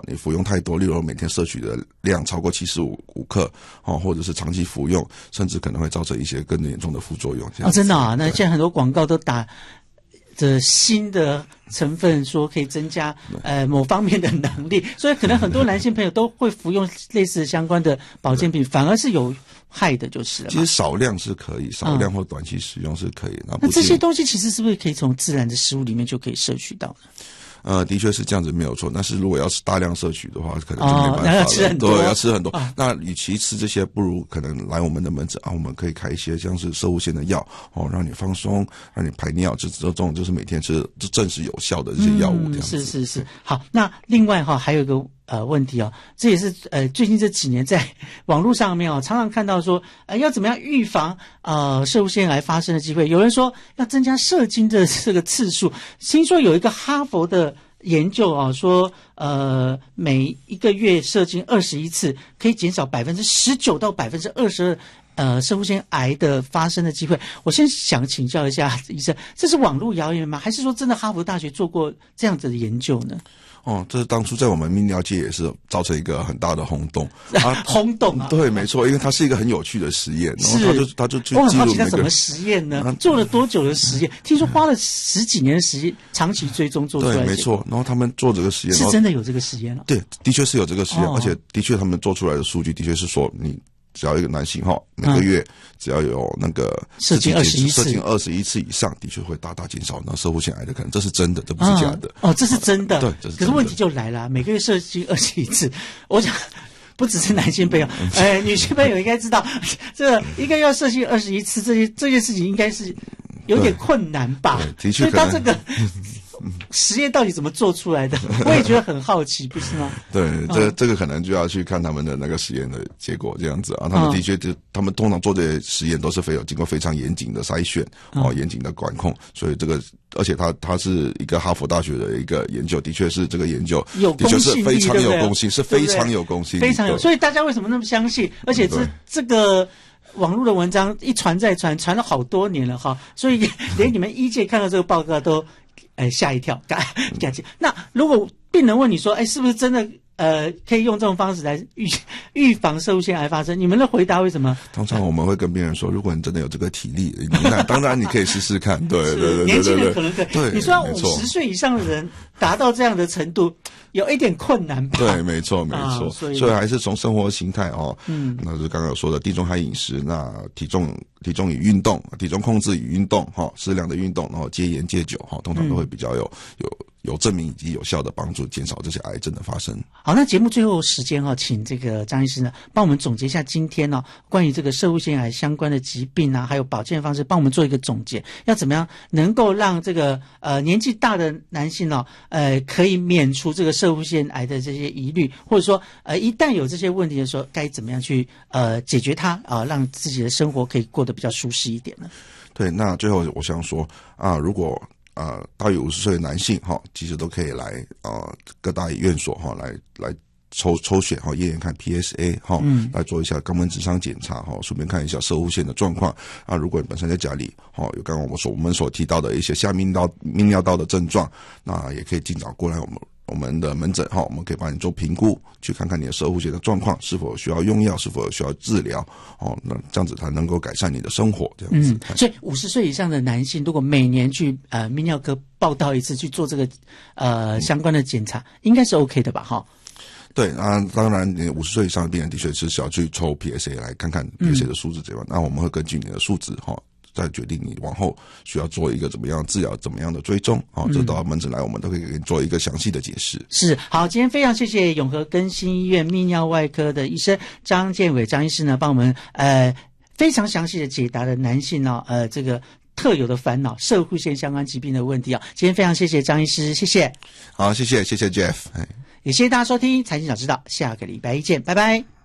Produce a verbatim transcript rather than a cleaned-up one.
你服用太多，例如每天摄取的量超过七十五克，哦，或者是长期服用，甚至可能会造成一些更严重的副作用。 哦，真的啊？那现在很多广告都打的新的成分说可以增加呃某方面的能力，所以可能很多男性朋友都会服用类似相关的保健品，反而是有害的就是了。 其实少量是可以，少量或短期使用是可以。 嗯、那这些东西其实是不是可以从自然的食物里面就可以摄取到呢？ 呃，的确是这样子没有错，但是如果要是大量摄取的话，可能就没办法了。 哦、要吃很多， 对，要吃很多。 哦、 那与其吃这些，不如可能来我们的门诊啊，我们可以开一些像是摄护腺的药哦，让你放松，让你排尿，这这种就是每天吃，这证实有效的这些药物这样子。 嗯、是是是。好，那另外哈、哦、还有一个呃问题哦，这也是呃最近这几年在网络上面哦，常常看到说呃要怎么样预防呃摄护腺癌发生的机会。有人说要增加射精的这个次数，听说有一个哈佛的研究啊，说呃每一个月射精二十一次，可以减少百分之十九到百分之二十二呃摄护腺癌的发生的机会。我先想请教一下医生，这是网络谣言吗？还是说真的哈佛大学做过这样子的研究呢？ 哦，这当初在我们泌尿界也是造成一个很大的轰动啊！ 轰动啊！ 对，没错，因为它是一个很有趣的实验，然后他就他就去我很好奇记录那个他怎么实验呢？啊、做了多久的实验？听说花了十几年的时间，长期追踪做出来的。 对，没错。然后他们做这个实验， 是真的有这个实验了。 对，的确是有这个实验， 哦、 而且的确他们做出来的数据的确是说你。只要一个男性哈，每个月只要有那个射精二十一次， 射精二十一次以上，的确会大大减少那摄护腺癌的可能，这是真的，这不是假的。 哦，这是真的。 对，这是真的。 可是问题就来了，每个月射精二十一次，我想不只是男性朋友，哎，女性朋友应该知道，这个一个月要射精二十一次，这些这件事情应该是有点困难吧？ 的确， 所以他这个。实验到底怎么做出来的？我也觉得很好奇，不是吗？ 对，这这个可能就要去看他们的那个实验的结果，这样子啊。他们的确就，他们通常做这些实验都是非有经过非常严谨的筛选哦，严谨的管控，所以这个，而且它它是一个哈佛大学的一个研究，的确是这个研究的确是非常有公信，是非常有公信， 非常有。所以大家为什么那么相信？而且这这个。网络的文章一传再传，传了好多年了哈，所以连你们医界看到这个报告都，哎吓一跳，感感觉。那如果病人问你说，哎，是不是真的呃可以用这种方式来预预防摄护腺癌发生？你们的回答为什么？ 通常我们会跟病人说，如果你真的有这个体力，那当然你可以试试看。对对对对对， 年轻人可能可以。 对， 你说要五十岁以上的人达到这样的程度。有一点困难吧？ 对，没错，没错、啊。所以，所以还是从生活形态哦，嗯，那就是刚刚有说的地中海饮食，那体重、体重与运动、体重控制与运动，哈、哦，适量的运动，然后戒烟戒酒，哈、哦，通常都会比较有、嗯、有有证明以及有效的帮助，减少这些癌症的发生。 好，那节目最后时间哈、哦，请这个张医师呢，帮我们总结一下今天呢、哦、关于这个摄护腺癌相关的疾病啊，还有保健方式，帮我们做一个总结，要怎么样能够让这个呃年纪大的男性哦，呃可以免除这个摄护腺癌的这些疑虑，或者说呃一旦有这些问题的时候，该怎么样去呃解决它啊、呃，让自己的生活可以过得比较舒适一点呢？ 对，那最后我想说啊，如果呃大于五十岁的男性哈，其实都可以来呃各大院所哈来来。抽抽血哈，验验看 P S A 哈、嗯，来做一下肛门直肠检查哈，顺便看一下摄护腺的状况啊。如果你本身在家里哈，有刚刚我们所我们所提到的一些下泌尿泌尿道的症状，那也可以尽早过来我们我们的门诊哈，我们可以帮你做评估，去看看你的摄护腺的状况是否需要用药，是否需要治疗哦。那这样子才能够改善你的生活，这样子。 嗯，所以五十岁以上的男性，如果每年去呃泌尿科报到一次去做这个呃相关的检查，应该是 OK 的吧？哈。 对啊，当然，你五十岁以上的病人的确是需要去抽 P S A 来看看 P S A 的数值这块、嗯。那我们会根据你的数值哈，再决定你往后需要做一个怎么样治疗、怎么样的追踪啊。这到门诊来，我们都可以给你做一个详细的解释。 是，好，今天非常谢谢永和更新医院泌尿外科的医生张建伟张医师呢，帮我们呃非常详细的解答了男性呢、哦、呃这个特有的烦恼摄护腺相关疾病的问题啊、哦。今天非常谢谢张医师，谢谢。 好，谢谢，谢谢 Jeff。 也谢谢大家收听财经早知道，下个礼拜一见，拜拜。